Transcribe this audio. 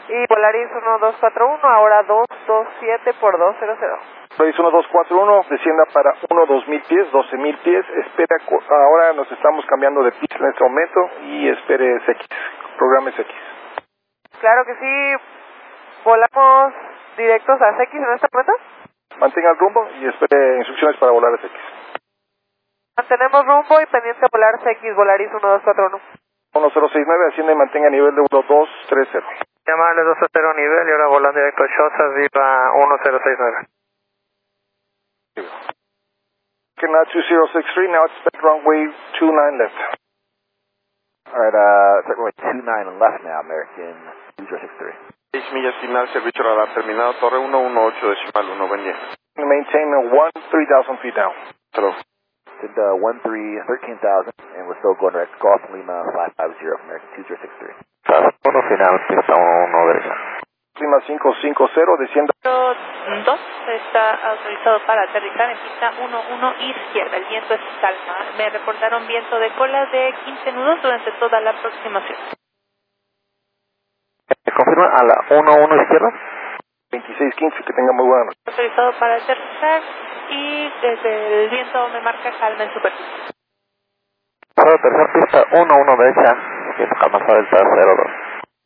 Y Volaris 1241, ahora 227 por 200. Volaris 1241, descienda para 2000 pies, 12,000 pies, espera, ahora nos estamos cambiando de pista en este momento y espere SX, programa SX. Claro que sí, volamos directos a SX en este momento. Mantenga el rumbo y espere instrucciones para volar SX. Mantenemos rumbo y pendiente a volar SX, Volaris 1241. 1069, asciende y mantenga nivel de 1230. Llamable 230 nivel y ahora volando directo a Shosas, viva 1069. Okay, now 2063, now expect runway 29 left. Alright, set runway 29 left now, American 2063. 6 millas final, servicio radar terminado, torre 118 decimal 1, buen día. Maintain 13,000 feet down. Hello. Did 13,000, and we're still going direct Golf Lima 550 from American 2063. Uno final, pista 11 derecha. Lima 550, descienda. 2 está autorizado para aterrizar en pista 11 izquierda. El viento es calma. Me reportaron viento de cola de 15 nudos durante toda la aproximación. ¿Me confirma a la 11 izquierda? 2615, que tenga muy buena noche. Autorizado para aterrizar y desde el viento me marca calma en superficie. Para aterrizar pista 11 derecha, viento calma, Delta 02.